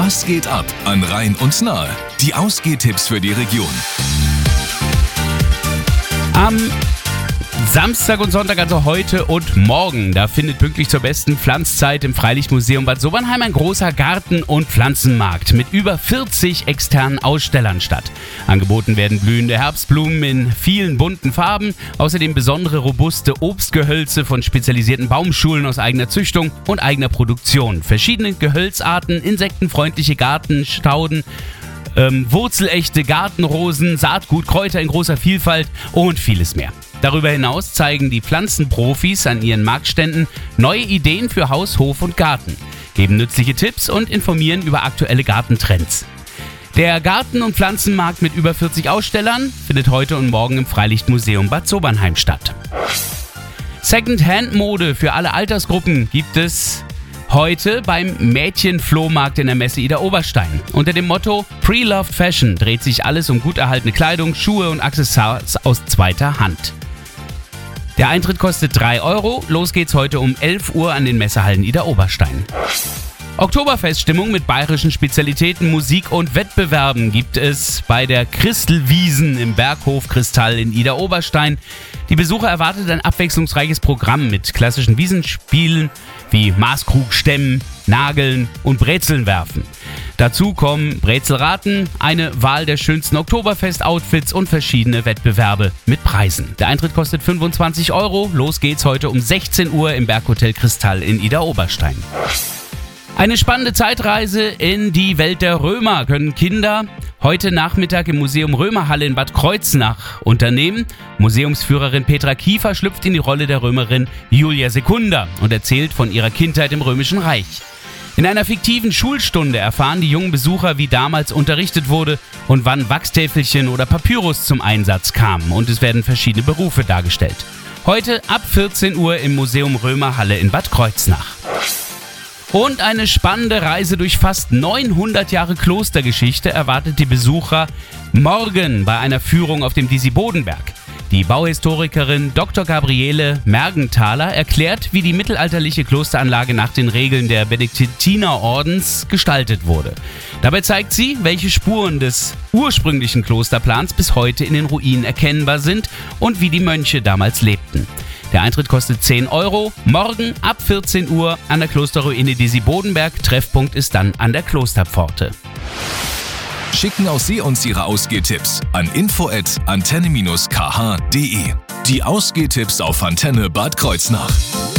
Was geht ab an Rhein und Nahe? Die Ausgehtipps für die Region. Am Samstag und Sonntag, also heute und morgen, da findet pünktlich zur besten Pflanzzeit im Freilichtmuseum Bad Sobernheim ein großer Garten- und Pflanzenmarkt mit über 40 externen Ausstellern statt. Angeboten werden blühende Herbstblumen in vielen bunten Farben, außerdem besondere robuste Obstgehölze von spezialisierten Baumschulen aus eigener Züchtung und eigener Produktion, verschiedene Gehölzarten, insektenfreundliche Gartenstauden, wurzelechte Gartenrosen, Saatgut, Kräuter in großer Vielfalt und vieles mehr. Darüber hinaus zeigen die Pflanzenprofis an ihren Marktständen neue Ideen für Haus, Hof und Garten, geben nützliche Tipps und informieren über aktuelle Gartentrends. Der Garten- und Pflanzenmarkt mit über 40 Ausstellern findet heute und morgen im Freilichtmuseum Bad Sobernheim statt. Second-Hand-Mode für alle Altersgruppen gibt es heute beim Mädchenflohmarkt in der Messe Ida Oberstein. Unter dem Motto Pre-Loved Fashion dreht sich alles um gut erhaltene Kleidung, Schuhe und Accessoires aus zweiter Hand. Der Eintritt kostet 3 €. Los geht's heute um 11 Uhr an den Messehallen Ida Oberstein. Oktoberfeststimmung mit bayerischen Spezialitäten, Musik und Wettbewerben gibt es bei der Christelwiesen im Berghof Kristall in Ida Oberstein. Die Besucher erwartet ein abwechslungsreiches Programm mit klassischen Wiesenspielen wie Maßkrug stemmen, Nageln und Brezeln werfen. Dazu kommen Brezelraten, eine Wahl der schönsten Oktoberfest-Outfits und verschiedene Wettbewerbe mit Preisen. Der Eintritt kostet 25 €. Los geht's heute um 16 Uhr im Berghotel Kristall in Ida Oberstein. Eine spannende Zeitreise in die Welt der Römer können Kinder heute Nachmittag im Museum Römerhalle in Bad Kreuznach unternehmen. Museumsführerin Petra Kiefer schlüpft in die Rolle der Römerin Julia Secunda und erzählt von ihrer Kindheit im Römischen Reich. In einer fiktiven Schulstunde erfahren die jungen Besucher, wie damals unterrichtet wurde und wann Wachstäfelchen oder Papyrus zum Einsatz kamen. Und es werden verschiedene Berufe dargestellt. Heute ab 14 Uhr im Museum Römerhalle in Bad Kreuznach. Und eine spannende Reise durch fast 900 Jahre Klostergeschichte erwartet die Besucher morgen bei einer Führung auf dem Disi-Bodenberg. Die Bauhistorikerin Dr. Gabriele Mergenthaler erklärt, wie die mittelalterliche Klosteranlage nach den Regeln der Benediktinerordens gestaltet wurde. Dabei zeigt sie, welche Spuren des ursprünglichen Klosterplans bis heute in den Ruinen erkennbar sind und wie die Mönche damals lebten. Der Eintritt kostet 10 €. Morgen ab 14 Uhr an der Klosterruine Disi-Bodenberg. Treffpunkt ist dann an der Klosterpforte. Schicken auch Sie uns Ihre Ausgehtipps an info@antenne-kh.de. Die Ausgehtipps auf Antenne Bad Kreuznach.